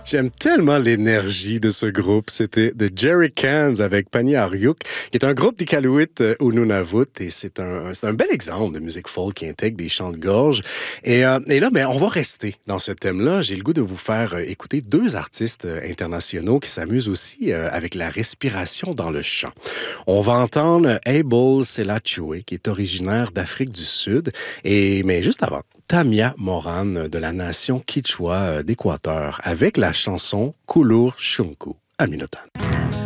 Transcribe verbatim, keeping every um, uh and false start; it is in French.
J'aime tellement l'énergie de ce groupe. C'était The Jerry Cans avec Pani Aryuk, qui est un groupe d'Iqaluit euh, au Nunavut. Et c'est un, c'est un bel exemple de musique folk qui intègre des chants de gorge. Et, euh, et là, ben, on va rester dans ce thème-là. J'ai le goût de vous faire euh, écouter deux artistes euh, internationaux qui s'amusent aussi euh, avec la respiration dans le chant. On va entendre Abel Selachue, qui est originaire d'Afrique du Sud. Et, mais juste avant, Tamia Moran de la nation Kichwa d'Équateur avec la chanson Kulur Shunku à Minotan.